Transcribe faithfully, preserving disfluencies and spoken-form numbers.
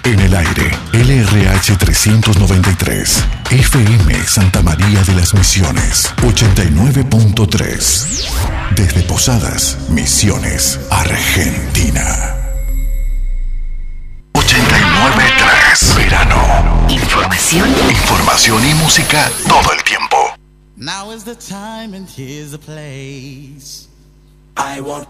En el aire, L R H trescientos noventa y tres, F M Santa María de las Misiones, ochenta y nueve punto tres. Desde Posadas, Misiones, Argentina. ochenta y nueve punto tres. Verano. Información. Información y música todo el tiempo. Now is the time and here's the place. I want